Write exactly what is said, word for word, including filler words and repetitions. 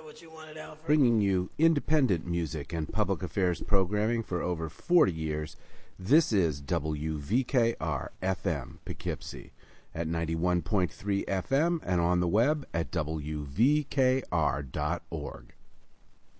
what you wanted, Alfred. Bringing you independent music and public affairs programming for over forty years, this is W V K R F M Poughkeepsie at ninety-one point three F M and on the web at W V K R dot org.